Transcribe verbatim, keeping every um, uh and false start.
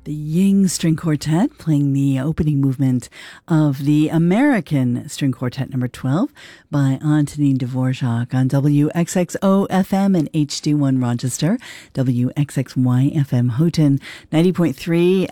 The Ying String Quartet playing the opening movement of the American String Quartet number twelve by Antonin Dvorak on W X X O F M and H D one Rochester, W X X Y F M Houghton, ninety point three